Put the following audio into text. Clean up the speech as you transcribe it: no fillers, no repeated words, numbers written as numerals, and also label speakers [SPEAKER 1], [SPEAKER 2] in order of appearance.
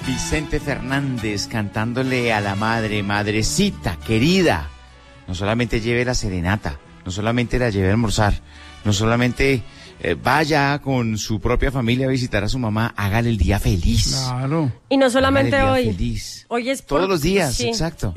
[SPEAKER 1] Vicente Fernández cantándole a la madre, madrecita querida, no solamente lleve la serenata, no solamente la lleve a almorzar, no solamente vaya con su propia familia a visitar a su mamá, hágale el día feliz.
[SPEAKER 2] Claro.
[SPEAKER 3] Y no solamente
[SPEAKER 1] Hágale el día
[SPEAKER 3] hoy.
[SPEAKER 1] feliz.
[SPEAKER 3] Hoy es
[SPEAKER 1] todos los días,
[SPEAKER 3] sí.
[SPEAKER 1] exacto.